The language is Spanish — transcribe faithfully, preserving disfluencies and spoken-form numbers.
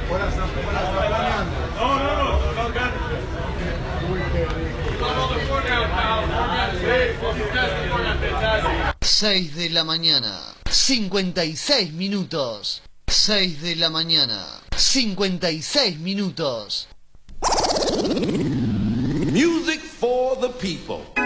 No, no, no, no, no. seis de la mañana, cincuenta y seis minutos. seis de la mañana, cincuenta y seis minutos. Music for the people.